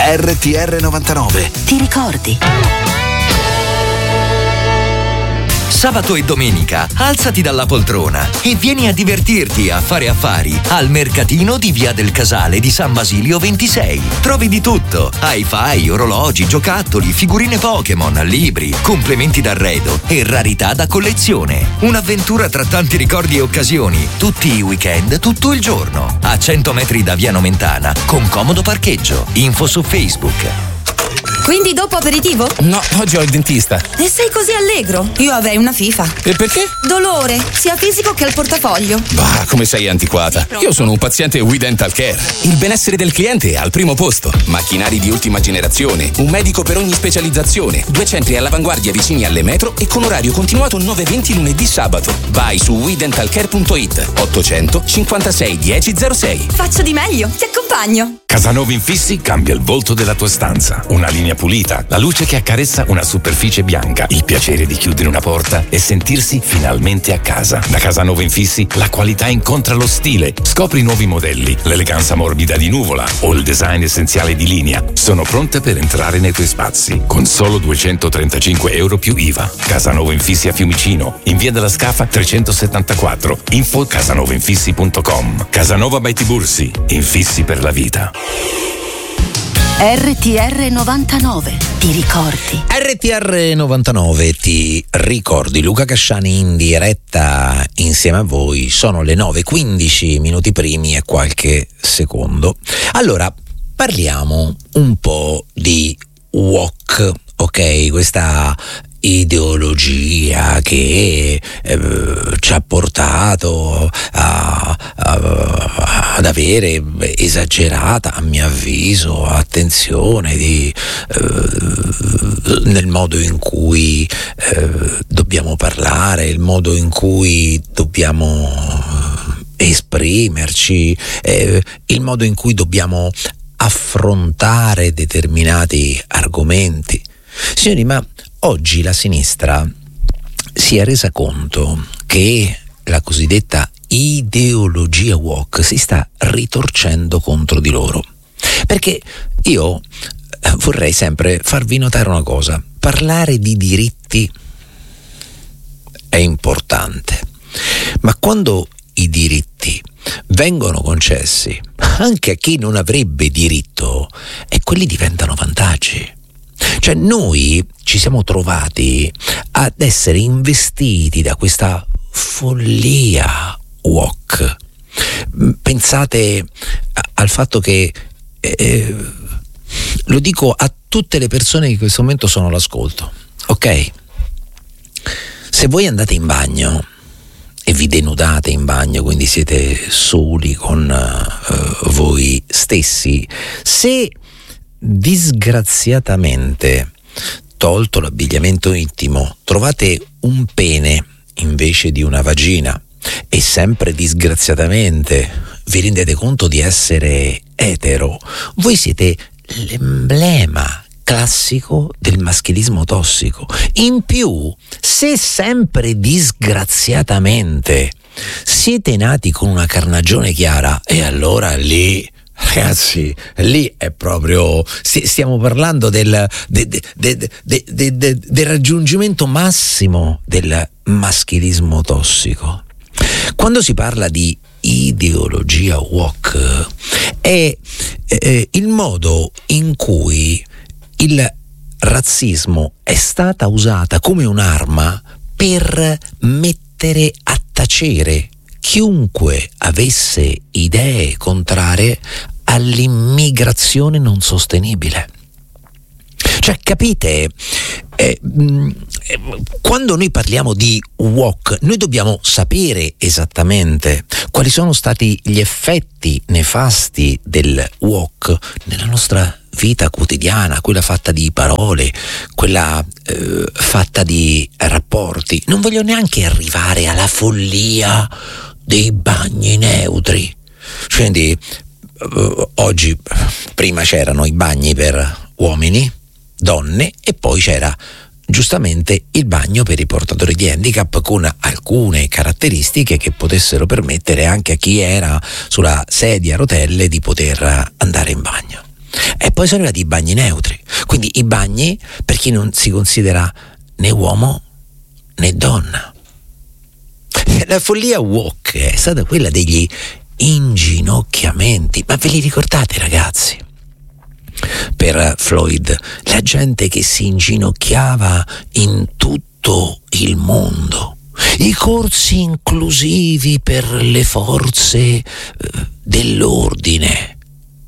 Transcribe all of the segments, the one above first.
RTR 99. Ti ricordi? Sabato e domenica alzati dalla poltrona e vieni a divertirti a fare affari al mercatino di Via del Casale di San Basilio 26. Trovi di tutto: hi-fi, orologi, giocattoli, figurine Pokémon, libri, complementi d'arredo e rarità da collezione. Un'avventura tra tanti ricordi e occasioni, tutti i weekend, tutto il giorno. A 100 metri da Via Nomentana, con comodo parcheggio. Info su Facebook. Quindi dopo aperitivo? No, oggi ho il dentista. E sei così allegro? Io avrei una FIFA. E perché? Dolore, sia fisico che al portafoglio. Bah, come sei antiquata. Io sono un paziente We Dental Care. Il benessere del cliente è al primo posto. Macchinari di ultima generazione, un medico per ogni specializzazione, 2 centri all'avanguardia vicini alle metro e con orario continuato 9-20 lunedì sabato. Vai su WeDentalCare.it 800 56 1006. Faccio di meglio, ti accompagno. Casanova Infissi cambia il volto della tua stanza. Una linea pulita, la luce che accarezza una superficie bianca, il piacere di chiudere una porta e sentirsi finalmente a casa. Da Casanova Infissi la qualità incontra lo stile. Scopri nuovi modelli, l'eleganza morbida di Nuvola o il design essenziale di Linea. Sono pronte per entrare nei tuoi spazi con solo €235 più IVA. Casanova Infissi a Fiumicino, in via della Scafa 374. Info casanovainfissi.com. Casanova by Tibursi, infissi per la vita. RTR 99, ti ricordi? RTR 99, ti ricordi? Luca Casciani in diretta insieme a voi. Sono le 9:15 minuti primi e qualche secondo. Allora, parliamo un po' di woke, ok? Questa ideologia che ci ha portato ad avere esagerata, a mio avviso, attenzione nel modo in cui dobbiamo parlare, il modo in cui dobbiamo esprimerci, il modo in cui dobbiamo affrontare determinati argomenti. Signori, ma oggi la sinistra si è resa conto che la cosiddetta ideologia woke si sta ritorcendo contro di loro. Perché io vorrei sempre farvi notare una cosa: parlare di diritti è importante, ma quando i diritti vengono concessi anche a chi non avrebbe diritto, e quelli diventano vantaggi. Cioè, noi ci siamo trovati ad essere investiti da questa follia woke. Pensate al fatto che lo dico a tutte le persone che in questo momento sono all'ascolto, ok? Se voi andate in bagno e vi denudate in bagno, quindi siete soli con voi stessi, se disgraziatamente, tolto l'abbigliamento intimo, trovate un pene invece di una vagina, e sempre disgraziatamente vi rendete conto di essere etero, voi siete l'emblema classico del maschilismo tossico. In più, se sempre disgraziatamente siete nati con una carnagione chiara, e allora lì, ragazzi, lì è proprio, stiamo parlando del raggiungimento massimo del maschilismo tossico. Quando si parla di ideologia woke è il modo in cui il razzismo è stata usata come un'arma per mettere a tacere chiunque avesse idee contrarie all'immigrazione non sostenibile. Cioè, capite? Quando noi parliamo di woke, noi dobbiamo sapere esattamente quali sono stati gli effetti nefasti del woke nella nostra vita quotidiana, quella fatta di parole, quella fatta di rapporti. Non voglio neanche arrivare alla follia dei bagni neutri. Quindi oggi, prima c'erano i bagni per uomini, donne, e poi c'era giustamente il bagno per i portatori di handicap, con alcune caratteristiche che potessero permettere anche a chi era sulla sedia a rotelle di poter andare in bagno. poi sono arrivati i bagni neutri, quindi i bagni per chi non si considera né uomo né donna. La follia woke è stata quella degli inginocchiamenti, ma ve li ricordate, ragazzi? Per Floyd, la gente che si inginocchiava in tutto il mondo, i corsi inclusivi per le forze dell'ordine,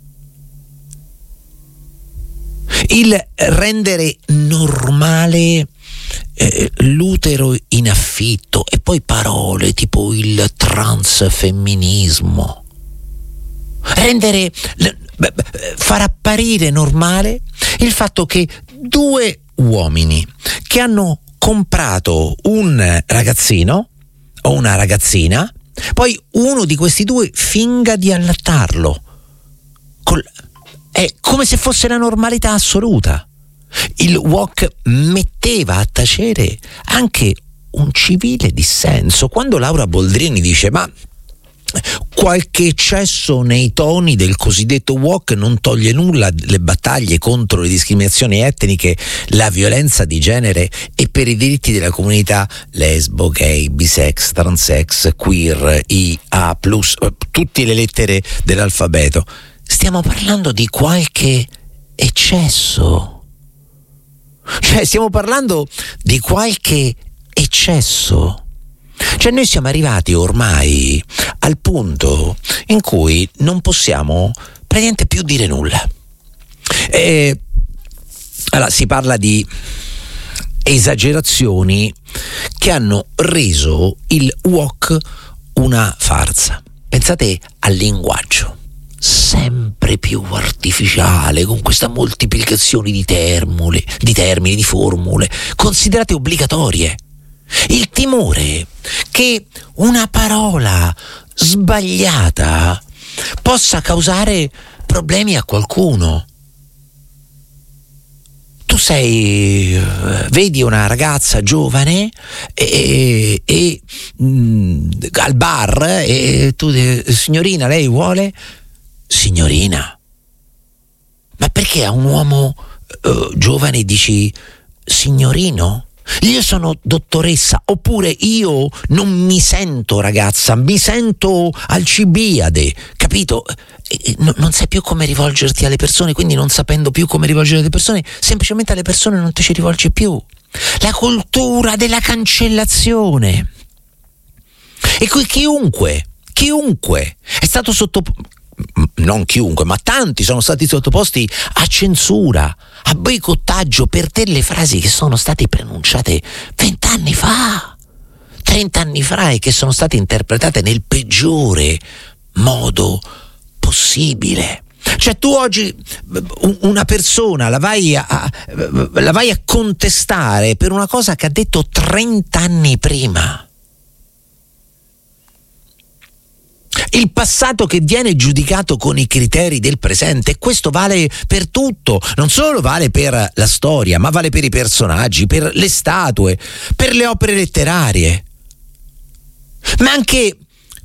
il rendere normale l'utero in affitto, e poi parole tipo il transfemminismo, far apparire normale il fatto che due uomini che hanno comprato un ragazzino o una ragazzina, poi uno di questi due finga di allattarlo, è come se fosse la normalità assoluta. Il woke metteva a tacere anche un civile dissenso. Quando Laura Boldrini dice ma qualche eccesso nei toni del cosiddetto woke non toglie nulla le battaglie contro le discriminazioni etniche, la violenza di genere e per i diritti della comunità lesbo, gay, bisex, transex, queer, IA+, tutte le lettere dell'alfabeto. Stiamo parlando di qualche eccesso. Cioè stiamo parlando di qualche eccesso. Cioè noi siamo arrivati ormai al punto in cui non possiamo praticamente più dire nulla. Allora si parla di esagerazioni che hanno reso il woke una farsa. Pensate al linguaggio, sempre più artificiale, con questa moltiplicazione di termini, di formule, considerate obbligatorie. Il timore che una parola sbagliata possa causare problemi a qualcuno. Tu vedi una ragazza giovane al bar e tu dici, signorina, lei vuole? Signorina. Ma perché a un uomo giovane dici signorino? Io sono dottoressa, oppure io non mi sento ragazza, mi sento Alcibiade, capito? Non sai più come rivolgerti alle persone, quindi non sapendo più come rivolgere alle persone, semplicemente alle persone non ti ci rivolgi più. La cultura della cancellazione. E qui chiunque è stato non chiunque, ma tanti sono stati sottoposti a censura, a boicottaggio per delle frasi che sono state pronunciate 20 anni fa, 30 anni fa e che sono state interpretate nel peggiore modo possibile. Cioè tu oggi una persona la vai a contestare per una cosa che ha detto 30 anni prima. Il passato che viene giudicato con i criteri del presente, questo vale per tutto, non solo vale per la storia, ma vale per i personaggi, per le statue, per le opere letterarie, ma anche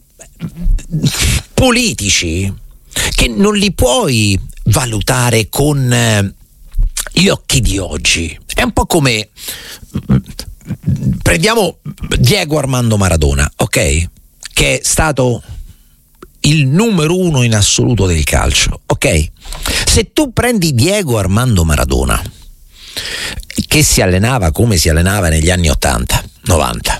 politici che non li puoi valutare con gli occhi di oggi. È un po' come prendiamo Diego Armando Maradona, ok? Che è stato il numero 1 in assoluto del calcio, ok? Se tu prendi Diego Armando Maradona, che si allenava come si allenava negli anni 80, 90,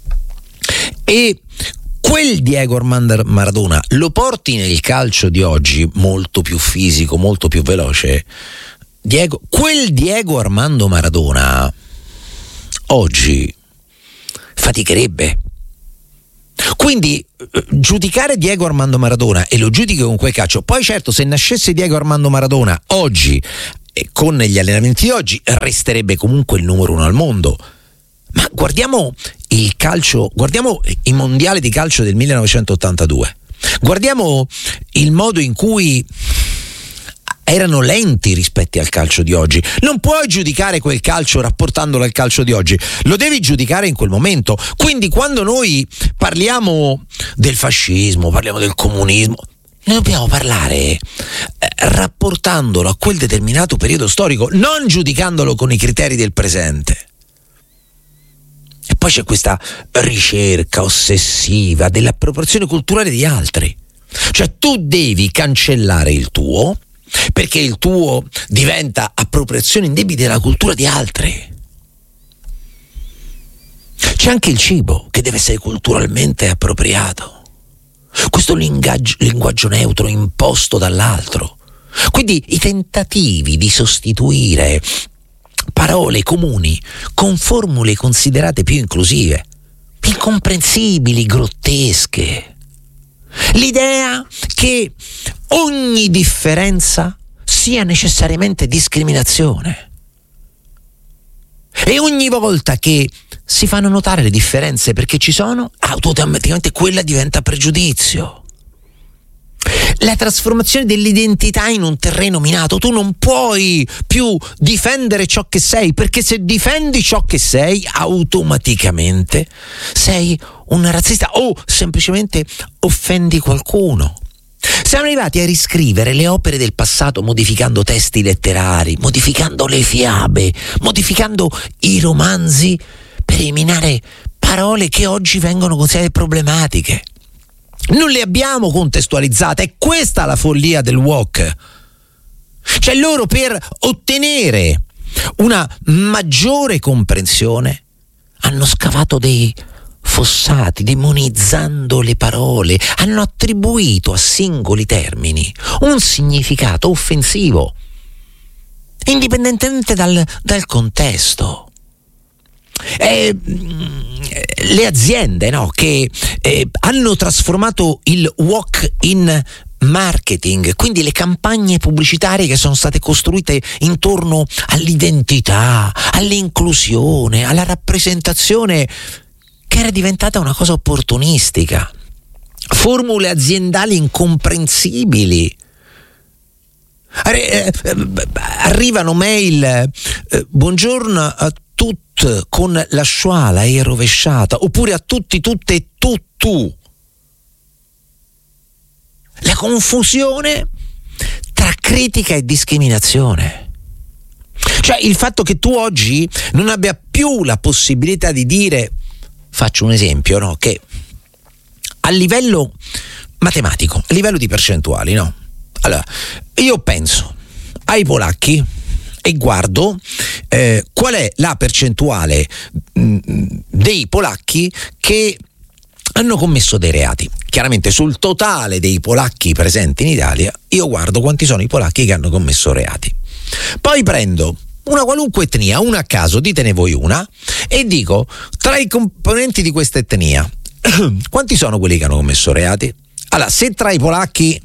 e quel Diego Armando Maradona lo porti nel calcio di oggi, molto più fisico, molto più veloce, quel Diego Armando Maradona oggi faticherebbe. Quindi giudicare Diego Armando Maradona, e lo giudichi con quel calcio, poi certo se nascesse Diego Armando Maradona oggi e con gli allenamenti di oggi resterebbe comunque il numero 1 al mondo. Ma guardiamo il calcio, guardiamo i mondiali di calcio del 1982, guardiamo il modo in cui erano lenti rispetto al calcio di oggi. Non puoi giudicare quel calcio rapportandolo al calcio di oggi, lo devi giudicare in quel momento. Quindi quando noi parliamo del fascismo, parliamo del comunismo, Ne dobbiamo parlare rapportandolo a quel determinato periodo storico, non giudicandolo con i criteri del presente. E poi c'è questa ricerca ossessiva dell'appropriazione culturale di altri. Cioè tu devi cancellare il tuo, perché il tuo diventa appropriazione indebita della cultura di altri. C'è anche il cibo che deve essere culturalmente appropriato. Questo linguaggio neutro imposto dall'altro. Quindi i tentativi di sostituire parole comuni con formule considerate più inclusive, incomprensibili, grottesche. L'idea che ogni differenza sia necessariamente discriminazione. E ogni volta che si fanno notare le differenze perché ci sono, automaticamente quella diventa pregiudizio. La trasformazione dell'identità in un terreno minato. Tu non puoi più difendere ciò che sei, perché se difendi ciò che sei, automaticamente sei un razzista o semplicemente offendi qualcuno. Siamo arrivati a riscrivere le opere del passato modificando testi letterari, modificando le fiabe, modificando i romanzi per eliminare parole che oggi vengono considerate problematiche. Non le abbiamo contestualizzate, è questa la follia del woke. Cioè loro, per ottenere una maggiore comprensione, hanno scavato dei fossati, demonizzando le parole, hanno attribuito a singoli termini un significato offensivo, indipendentemente dal contesto. Le aziende, no, che hanno trasformato il woke in marketing, quindi le campagne pubblicitarie che sono state costruite intorno all'identità, all'inclusione, alla rappresentazione, che era diventata una cosa opportunistica, formule aziendali incomprensibili. Arrivano mail, buongiorno a tutti con la schwa e rovesciata, oppure a tutti, tutte e tu. La confusione tra critica e discriminazione. Cioè il fatto che tu oggi non abbia più la possibilità di dire, faccio un esempio, no, che a livello matematico, a livello di percentuali, no? Allora, io penso ai polacchi e guardo qual è la percentuale dei polacchi che hanno commesso dei reati. Chiaramente sul totale dei polacchi presenti in Italia io guardo quanti sono i polacchi che hanno commesso reati. Poi prendo una qualunque etnia, una a caso, ditene voi una, e dico tra i componenti di questa etnia quanti sono quelli che hanno commesso reati? Allora, se tra i polacchi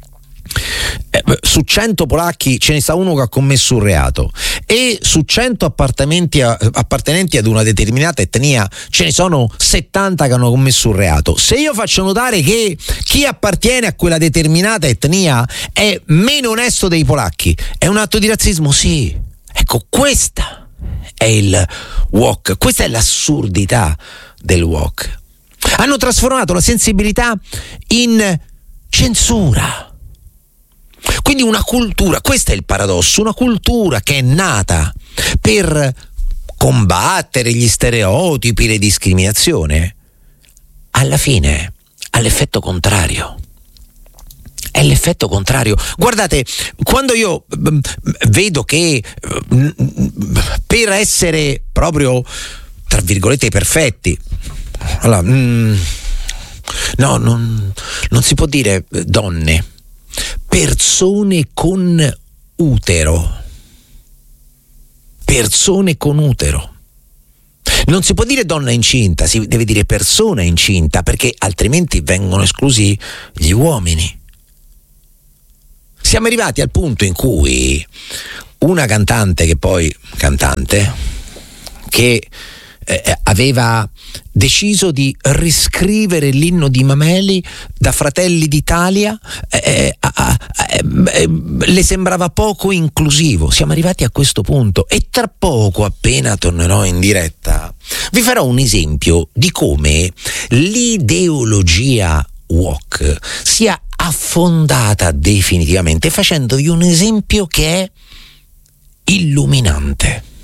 su 100 polacchi ce ne sta uno che ha commesso un reato e su 100 appartenenti ad una determinata etnia ce ne sono 70 che hanno commesso un reato, se io faccio notare che chi appartiene a quella determinata etnia è meno onesto dei polacchi, è un atto di razzismo? Sì. Ecco, questa è il woke, questa è l'assurdità del woke. Hanno trasformato la sensibilità in censura. Quindi una cultura, questo è il paradosso, una cultura che è nata per combattere gli stereotipi, le discriminazioni, alla fine ha l'effetto contrario. È l'effetto contrario. Guardate, quando io vedo che per essere proprio, tra virgolette, perfetti, allora, no, non si può dire donne, persone con utero. Persone con utero. Non si può dire donna incinta, si deve dire persona incinta, perché altrimenti vengono esclusi gli uomini. Siamo arrivati al punto in cui una cantante che aveva deciso di riscrivere l'inno di Mameli da Fratelli d'Italia, le sembrava poco inclusivo. Siamo arrivati a questo punto e tra poco, appena tornerò in diretta, vi farò un esempio di come l'ideologia woke sia affondata definitivamente, facendovi un esempio che è illuminante.